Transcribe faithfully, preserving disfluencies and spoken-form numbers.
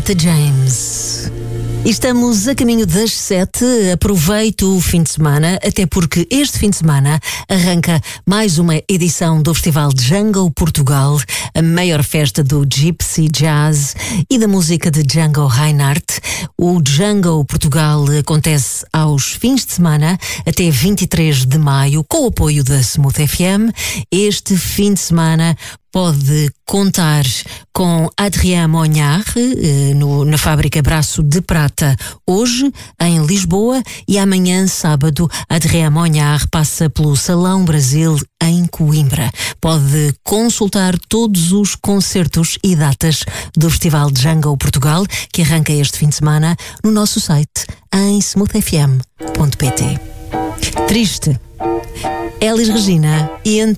Etta James. E estamos a caminho das sete. Aproveito o fim de semana, até porque este fim de semana arranca mais uma edição do Festival Django Portugal, a maior festa do Gypsy Jazz e da música de Django Reinhardt. O Django Portugal acontece aos fins de semana até vinte e três de maio, com o apoio da Smooth F M. Este fim de semana pode contar com Adrien Monhar no, na fábrica Braço de Prata, hoje em Lisboa, e amanhã, sábado, Adrien Monhar passa pelo Salão Brasil em Coimbra. Pode consultar todos os concertos e datas do Festival Django Portugal, que arranca este fim de semana, no nosso site em smooth f m ponto p t. Triste, Elis Regina e